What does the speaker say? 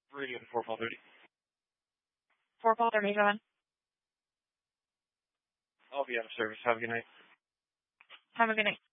Radio before 4:30. 4:30, John. I'll be out of service. Have a good night. Have a good night.